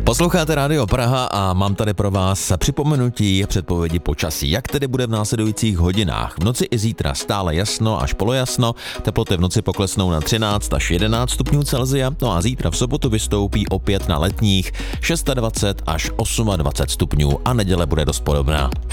Posloucháte Rádio Praha a mám tady pro vás připomenutí předpovědi počasí. Jak tedy bude v následujících hodinách? V noci i zítra stále jasno až polojasno, teploty v noci poklesnou na 13 až 11 stupňů Celsia, no a zítra v sobotu vystoupí opět na letních 26 až 28 stupňů a neděle bude dost podobná.